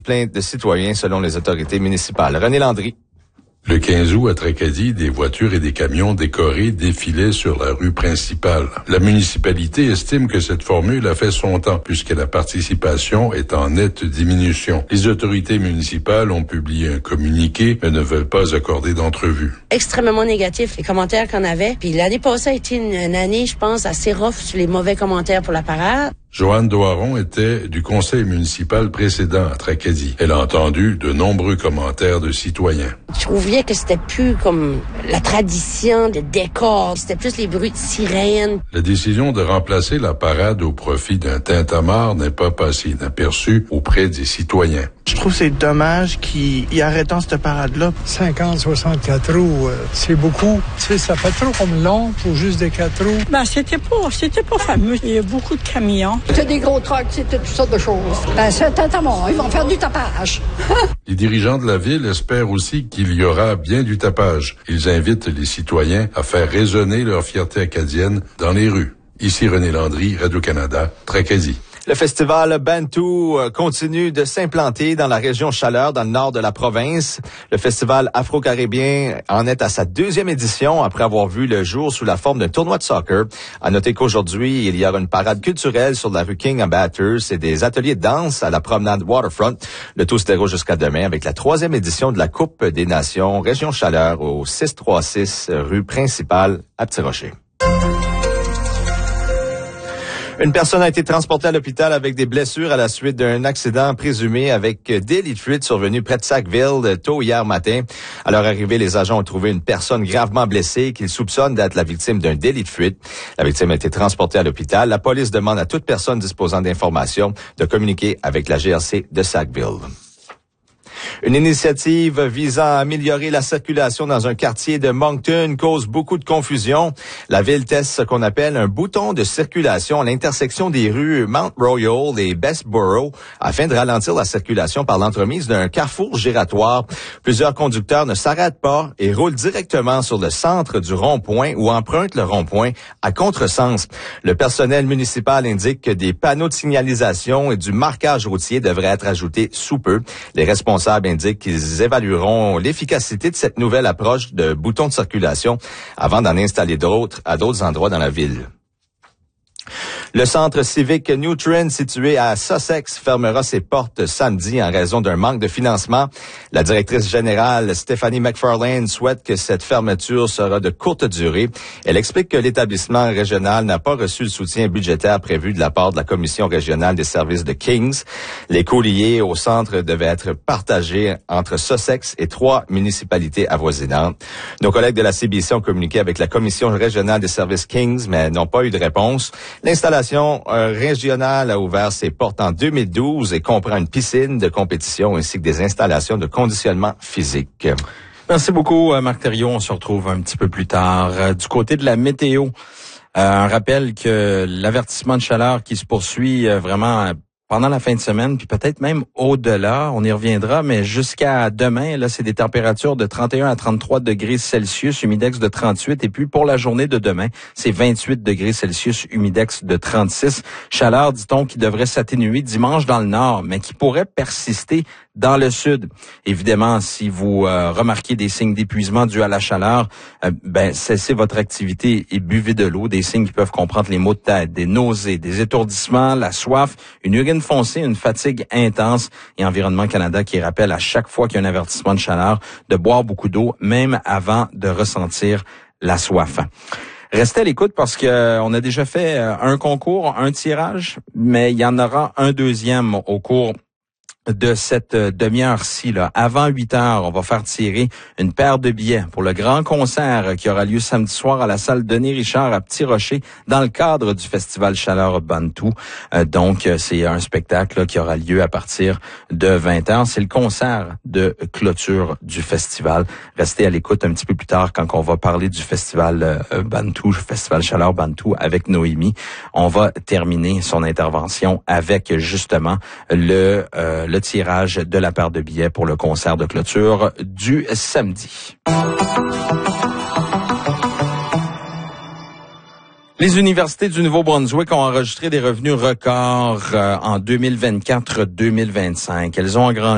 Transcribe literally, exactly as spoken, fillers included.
Plainte de citoyens selon les autorités municipales. René Landry. Le quinze août, à Tracadie, des voitures et des camions décorés défilaient sur la rue principale. La municipalité estime que cette formule a fait son temps, puisque la participation est en nette diminution. Les autorités municipales ont publié un communiqué, mais ne veulent pas accorder d'entrevue. Extrêmement négatif, les commentaires qu'on avait. Puis l'année passée a été une, une année, je pense, assez rough sur les mauvais commentaires pour la parade. Joanne Doiron était du conseil municipal précédent à Tracadie. Elle a entendu de nombreux commentaires de citoyens. Je trouvais que c'était plus comme la tradition, le décor. C'était plus les bruits de sirènes. La décision de remplacer la parade au profit d'un tintamarre n'est pas passée inaperçue auprès des citoyens. Je trouve que c'est dommage qu'ils arrêtent cette parade-là. cinquante, soixante-quatre roues, euh, c'est beaucoup. Tu sais, ça fait trop comme long pour juste des quatre roues. Ben, c'était pas, c'était pas fameux. Il y a beaucoup de camions. C'était des gros trucks, c'était toutes sortes de choses. Ben, c'est tintamarre, ils vont faire du tapage. Les dirigeants de la ville espèrent aussi qu'il y aura bien du tapage. Ils invitent les citoyens à faire résonner leur fierté acadienne dans les rues. Ici René Landry, Radio-Canada, Tracadie. Le festival Bantou continue de s'implanter dans la région Chaleur, dans le nord de la province. Le festival afro-caribéen en est à sa deuxième édition après avoir vu le jour sous la forme d'un tournoi de soccer. À noter qu'aujourd'hui, il y aura une parade culturelle sur la rue King à Bathurst et des ateliers de danse à la promenade Waterfront. Le tout se déroule jusqu'à demain avec la troisième édition de la Coupe des Nations région Chaleur au six cent trente-six rue principale à Petit-Rocher. Une personne a été transportée à l'hôpital avec des blessures à la suite d'un accident présumé avec délit de fuite survenu près de Sackville tôt hier matin. À leur arrivée, les agents ont trouvé une personne gravement blessée qu'ils soupçonnent d'être la victime d'un délit de fuite. La victime a été transportée à l'hôpital. La police demande à toute personne disposant d'informations de communiquer avec la G R C de Sackville. Une initiative visant à améliorer la circulation dans un quartier de Moncton cause beaucoup de confusion. La ville teste ce qu'on appelle un bouton de circulation à l'intersection des rues Mount Royal et Bessborough afin de ralentir la circulation par l'entremise d'un carrefour giratoire. Plusieurs conducteurs ne s'arrêtent pas et roulent directement sur le centre du rond-point ou empruntent le rond-point à contresens. Le personnel municipal indique que des panneaux de signalisation et du marquage routier devraient être ajoutés sous peu. Les responsables indiquent qu'ils évalueront l'efficacité de cette nouvelle approche de bouton de circulation avant d'en installer d'autres à d'autres endroits dans la ville. Le centre civique New Trend situé à Sussex fermera ses portes samedi en raison d'un manque de financement. La directrice générale Stephanie McFarlane souhaite que cette fermeture sera de courte durée. Elle explique que l'établissement régional n'a pas reçu le soutien budgétaire prévu de la part de la Commission régionale des services de Kings. Les coûts liés au centre devaient être partagés entre Sussex et trois municipalités avoisinantes. Nos collègues de la C B C ont communiqué avec la Commission régionale des services Kings, mais n'ont pas eu de réponse. L'installation Euh, régionale a ouvert ses portes en deux mille douze et comprend une piscine de compétition ainsi que des installations de conditionnement physique. Merci beaucoup, Marc Thériault. On se retrouve un petit peu plus tard. Euh, du côté de la météo, euh, un rappel que l'avertissement de chaleur qui se poursuit euh, vraiment euh, pendant la fin de semaine, puis peut-être même au-delà, on y reviendra, mais jusqu'à demain, là, c'est des températures de trente et un à trente-trois degrés Celsius, humidex de trente-huit, et puis pour la journée de demain, c'est vingt-huit degrés Celsius, humidex de trente-six. Chaleur, dit-on, qui devrait s'atténuer dimanche dans le nord, mais qui pourrait persister dans le sud. Évidemment, si vous euh, remarquez des signes d'épuisement dus à la chaleur, euh, ben cessez votre activité et buvez de l'eau. Des signes qui peuvent comprendre les maux de tête, des nausées, des étourdissements, la soif, une urine foncée, une fatigue intense. Et Environnement Canada qui rappelle à chaque fois qu'il y a un avertissement de chaleur de boire beaucoup d'eau, même avant de ressentir la soif. Restez à l'écoute parce que on a déjà fait un concours, un tirage, mais il y en aura un deuxième au cours de cette demi-heure-ci, là. Avant huit heures, on va faire tirer une paire de billets pour le grand concert qui aura lieu samedi soir à la salle Denis Richard à Petit-Rocher dans le cadre du Festival Chaleur Bantou. Euh, donc, c'est un spectacle là, qui aura lieu à partir de vingt heures. C'est le concert de clôture du festival. Restez à l'écoute un petit peu plus tard quand on va parler du Festival euh, Bantou, Festival Chaleur Bantou avec Noémie. On va terminer son intervention avec justement le euh, le tirage de la paire de billets pour le concert de clôture du samedi. Les universités du Nouveau-Brunswick ont enregistré des revenus records euh, en deux mille vingt-quatre deux mille vingt-cinq. Elles ont engrangé